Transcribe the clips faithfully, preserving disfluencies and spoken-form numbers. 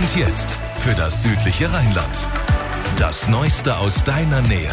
Und jetzt für das südliche Rheinland. Das Neueste aus deiner Nähe.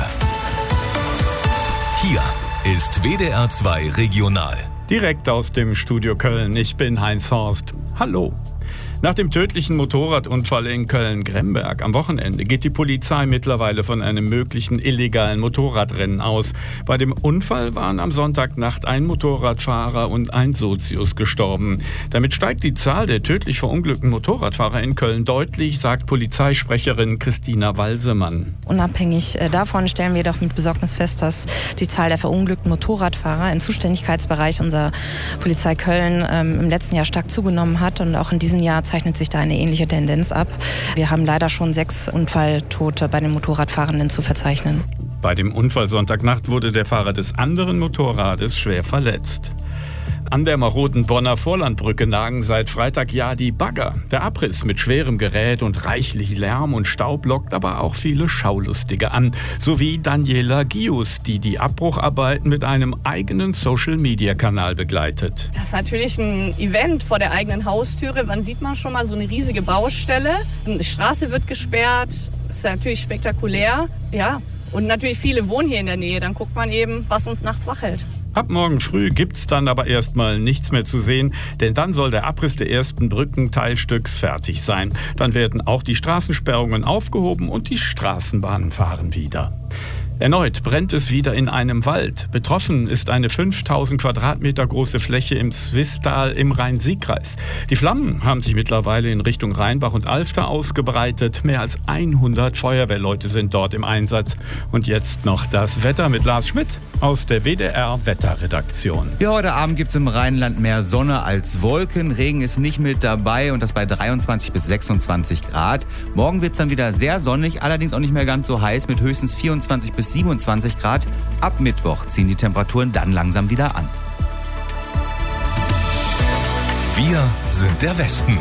Hier ist W D R zwei Regional. Direkt aus dem Studio Köln. Ich bin Heinz Horst. Hallo. Nach dem tödlichen Motorradunfall in Köln-Gremberg am Wochenende geht die Polizei mittlerweile von einem möglichen illegalen Motorradrennen aus. Bei dem Unfall waren am Sonntagnacht ein Motorradfahrer und ein Sozius gestorben. Damit steigt die Zahl der tödlich verunglückten Motorradfahrer in Köln deutlich, sagt Polizeisprecherin Christina Walsemann. Unabhängig davon stellen wir doch mit Besorgnis fest, dass die Zahl der verunglückten Motorradfahrer im Zuständigkeitsbereich unserer Polizei Köln ähm, im letzten Jahr stark zugenommen hat, und auch in diesem Jahr zeichnet sich da eine ähnliche Tendenz ab. Wir haben leider schon sechs Unfalltote bei den Motorradfahrenden zu verzeichnen. Bei dem Unfall Sonntagnacht wurde der Fahrer des anderen Motorrades schwer verletzt. An der maroden Bonner Vorlandbrücke nagen seit Freitag ja die Bagger. Der Abriss mit schwerem Gerät und reichlich Lärm und Staub lockt aber auch viele Schaulustige an. Sowie Daniela Gius, die die Abbrucharbeiten mit einem eigenen Social-Media-Kanal begleitet. Das ist natürlich ein Event vor der eigenen Haustüre. Man sieht man schon mal so eine riesige Baustelle. Die Straße wird gesperrt. Das ist natürlich spektakulär. Ja. Und natürlich viele wohnen hier in der Nähe. Dann guckt man eben, was uns nachts wach hält. Ab morgen früh gibt's dann aber erstmal nichts mehr zu sehen, denn dann soll der Abriss der ersten Brückenteilstücks fertig sein. Dann werden auch die Straßensperrungen aufgehoben und die Straßenbahnen fahren wieder. Erneut brennt es wieder in einem Wald. Betroffen ist eine fünftausend Quadratmeter große Fläche im Swisttal im Rhein-Sieg-Kreis. Die Flammen haben sich mittlerweile in Richtung Rheinbach und Alfter ausgebreitet. Mehr als hundert Feuerwehrleute sind dort im Einsatz. Und jetzt noch das Wetter mit Lars Schmidt aus der W D R-Wetterredaktion. Ja, heute Abend gibt es im Rheinland mehr Sonne als Wolken. Regen ist nicht mit dabei und das bei dreiundzwanzig bis sechsundzwanzig Grad. Morgen wird es dann wieder sehr sonnig, allerdings auch nicht mehr ganz so heiß mit höchstens vierundzwanzig bis siebenundzwanzig Grad. Ab Mittwoch ziehen die Temperaturen dann langsam wieder an. Wir sind der Westen.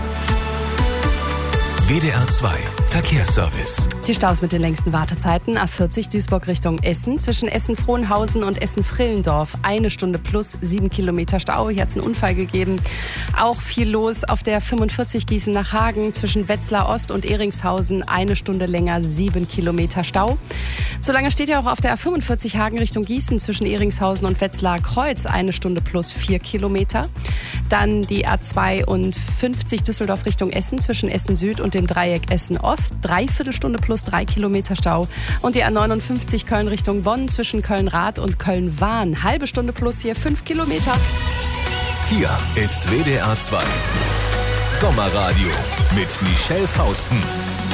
W D R zwei Verkehrsservice. Die Staus mit den längsten Wartezeiten. A vierzig Duisburg Richtung Essen. Zwischen Essen-Frohnhausen und Essen-Frillendorf. Eine Stunde plus sieben Kilometer Stau. Hier hat es einen Unfall gegeben. Auch viel los auf der fünfundvierzig Gießen nach Hagen. Zwischen Wetzlar Ost und Eringshausen. Eine Stunde länger, sieben Kilometer Stau. Solange steht ja auch auf der A fünfundvierzig Hagen Richtung Gießen. Zwischen Eringshausen und Wetzlar Kreuz. Eine Stunde plus vier Kilometer. Dann die A zweiundfünfzig Düsseldorf Richtung Essen. Zwischen Essen Süd und dem Dreieck Essen Ost. Dreiviertel Stunde plus drei Kilometer Stau. Und die A neunundfünfzig Köln Richtung Bonn zwischen Köln-Rath und Köln-Wahn. Halbe Stunde plus hier fünf Kilometer. Hier ist W D R zwei Sommerradio mit Michelle Fausten.